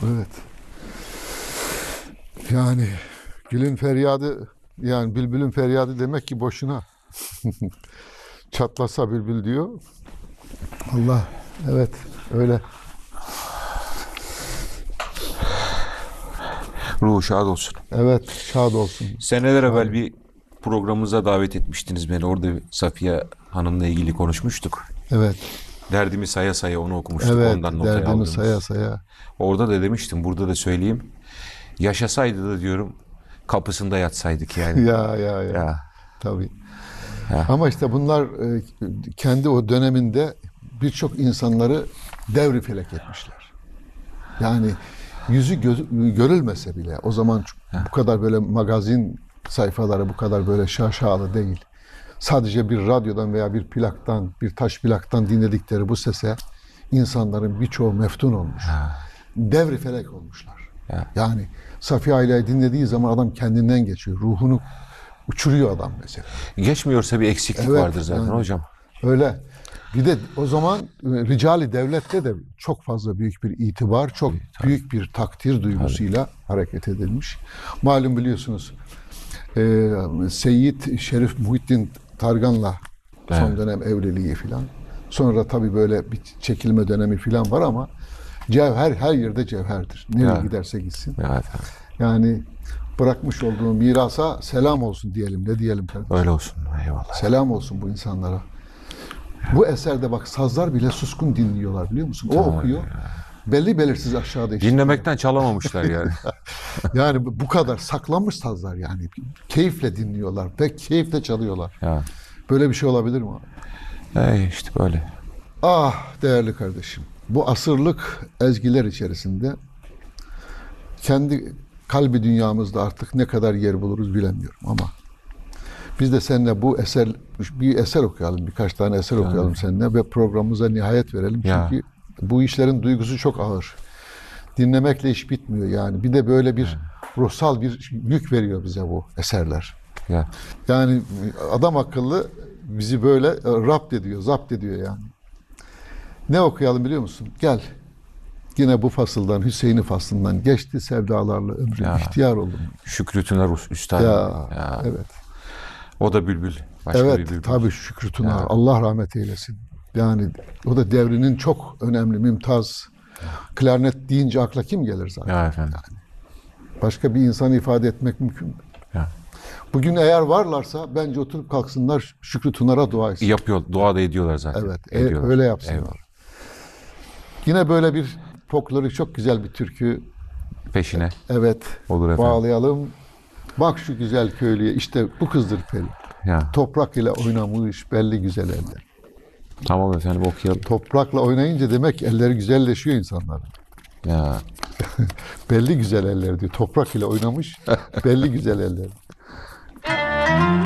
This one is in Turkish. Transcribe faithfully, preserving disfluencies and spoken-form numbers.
Evet. Yani gülün feryadı, yani bülbülün feryadı demek ki boşuna. Çatlasa bülbül diyor. Allah, evet, öyle. Ruhu şad olsun. Evet, şad olsun. Seneler Şad. evvel bir programımıza davet etmiştiniz beni. Orada Safiye Hanım'la ilgili konuşmuştuk. Evet, Derdimi saya saya onu okumuştuk. evet, Ondan notayı derdimi aldım. saya saya. Orada da demiştim, burada da söyleyeyim. Yaşasaydı da diyorum kapısında yatsaydık yani. Ya, ya, ya. Ya. Tabii. Ya. Ama işte bunlar e, kendi o döneminde birçok insanları devri felek etmişler. Yani yüzü gö- görülmese bile o zaman bu kadar böyle magazin sayfaları bu kadar böyle şaşalı değil. Sadece bir radyodan veya bir plaktan, bir taş plaktan dinledikleri bu sese insanların birçoğu meftun olmuş. Ha. Devri felek olmuşlar. Ya. Yani Safiye Ayla'yı dinlediği zaman adam kendinden geçiyor. Ruhunu uçuruyor adam mesela. Geçmiyorsa bir eksiklik Evet, vardır zaten yani. hocam. Öyle. Bir de o zaman e, ricali devlette de çok fazla büyük bir itibar, çok Tabii. büyük bir takdir duygusuyla hareket edilmiş. Malum biliyorsunuz e, Seyyid Şerif Muhittin Targan'la son Evet. dönem evliliği filan. Sonra tabii böyle bir çekilme dönemi filan var ama cevher her yerde cevherdir. Nereye Ya. giderse gitsin. Evet. Yani bırakmış olduğu mirasa selam olsun diyelim. Ne diyelim kardeşim? Öyle olsun. Eyvallah. Selam olsun bu insanlara. Bu eserde bak sazlar bile suskun dinliyorlar biliyor musun? O okuyor. Belli belirsiz aşağıda işte. Dinlemekten çalamamışlar yani. Yani bu kadar saklanmış sazlar yani. Keyifle dinliyorlar ve keyifle çalıyorlar. Ya. Böyle bir şey olabilir mi? Ey işte böyle. Ah değerli kardeşim. Bu asırlık ezgiler içerisinde kendi kalbi dünyamızda artık ne kadar yer buluruz bilemiyorum ama biz de seninle bu eser bir eser okuyalım, birkaç tane eser Yani. okuyalım seninle ve programımıza nihayet verelim. Ya. Çünkü bu işlerin duygusu çok ağır. Dinlemekle iş bitmiyor yani. Bir de böyle bir ruhsal bir yük veriyor bize bu eserler. Ya. Yani adam akıllı bizi böyle e, rapt ediyor, zapt ediyor yani. Ne okuyalım biliyor musun? Gel. Yine bu fasıldan, Hüseyin'i faslından geçti sevdalarla ömrüm, Ya. ihtiyar oldum. Şükrü Tüner Üstad. Ya, Ya. evet. O da bülbül. Başka bir Evet, bülbül. tabii Şükrü Tüner. Ya. Allah rahmet eylesin. Yani o da devrinin çok önemli, mümtaz. Klarnet deyince akla kim gelir zaten? Ya efendim. Başka bir insanı ifade etmek mümkün mü? Ya. Bugün eğer varlarsa bence oturup kalksınlar Şükrü Tünar'a dua etsin. Yapıyor, dua da ediyorlar zaten. Evet, e, Ediyorlar. öyle yapsınlar. Eyvallah. Yine böyle bir folklorik çok güzel bir türkü. Peşine. Evet, Olur efendim. bağlayalım. Bak şu güzel köylüye, işte bu kızdır peri. Ya. Toprak ile oynamış belli güzel eller. Tamam efendim okuyalım. Toprakla oynayınca demek elleri güzelleşiyor insanların. Ya. Belli güzel eller diyor. Toprak ile oynamış belli güzel eller.